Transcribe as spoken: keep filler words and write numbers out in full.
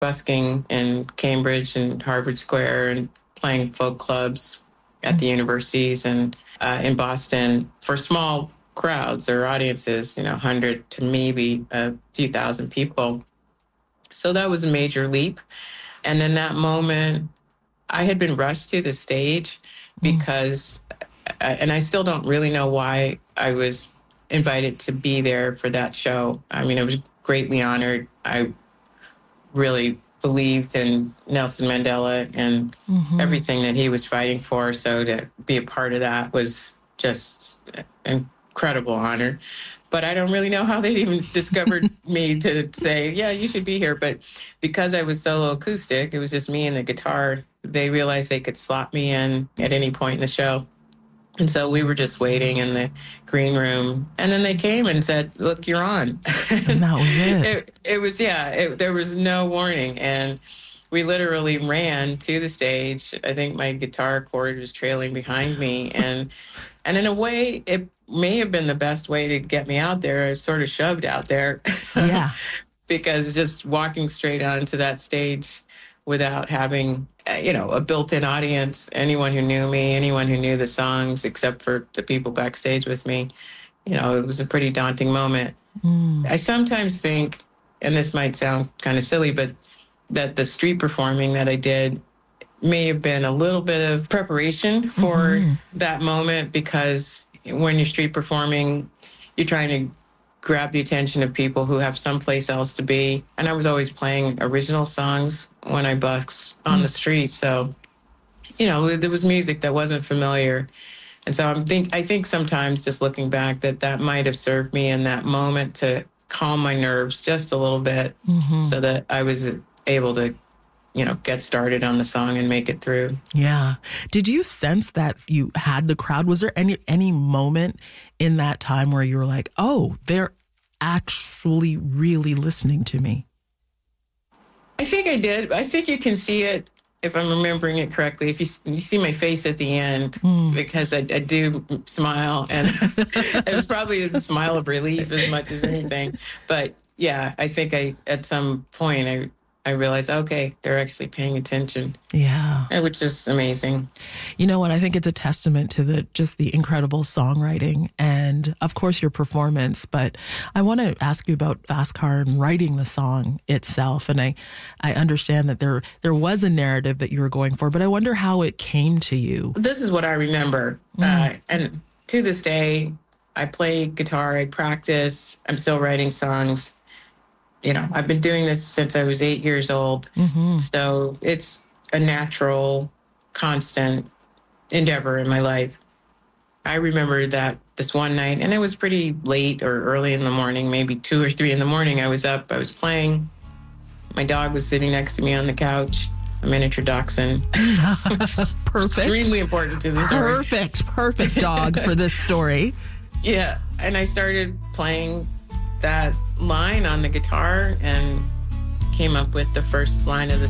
busking in Cambridge and Harvard Square and playing folk clubs at the universities and uh, in Boston for small crowds or audiences, you know, one hundred to maybe a few thousand people. So that was a major leap. And then that moment, I had been rushed to the stage because, mm. and I still don't really know why I was invited to be there for that show. I mean, I was greatly honored. I really believed in Nelson Mandela and mm-hmm. everything that he was fighting for. So to be a part of that was just an incredible honor. But I don't really know how they even discovered me to say, yeah, you should be here. But because I was solo acoustic, it was just me and the guitar, they realized they could slot me in at any point in the show. And so we were just waiting in the green room. And then they came and said, look, you're on. And that was it. it, it was, yeah, it, there was no warning. And we literally ran to the stage. I think my guitar cord was trailing behind me. And and in a way, it may have been the best way to get me out there. I was sort of shoved out there. Yeah. Because just walking straight onto that stage without having, you know, a built-in audience, anyone who knew me, anyone who knew the songs, except for the people backstage with me, you know, it was a pretty daunting moment. Mm. I sometimes think, and this might sound kind of silly, but that the street performing that I did may have been a little bit of preparation for mm-hmm. that moment, because when you're street performing, you're trying to grab the attention of people who have someplace else to be. And I was always playing original songs when I busked on mm. the street. So, you know, there was music that wasn't familiar. And so I'm think I think sometimes just looking back that that might have served me in that moment to calm my nerves just a little bit mm-hmm. so that I was able to, you know, get started on the song and make it through. Yeah. Did you sense that you had the crowd? Was there any any moment in that time where you were like, oh, they're actually really listening to me? I think I did. I think you can see it, if I'm remembering it correctly, if you, you see my face at the end, mm. because I, I do smile, and it was probably a smile of relief as much as anything. But yeah, I think I, at some point, I I realized, okay, they're actually paying attention. Yeah. Which is amazing. You know what? I think it's a testament to the just the incredible songwriting and, of course, your performance. But I want to ask you about Fast Car and writing the song itself. And I, I understand that there there was a narrative that you were going for, but I wonder how it came to you. This is what I remember. Mm. Uh, and to this day, I play guitar, I practice, I'm still writing songs. You know, I've been doing this since I was eight years old. Mm-hmm. So it's a natural, constant endeavor in my life. I remember that this one night, and it was pretty late or early in the morning, maybe two or three in the morning. I was up, I was playing. My dog was sitting next to me on the couch, a miniature dachshund. Perfect. Extremely important to the story. Perfect, perfect dog for this story. Yeah, and I started playing that line on the guitar and came up with the first line of the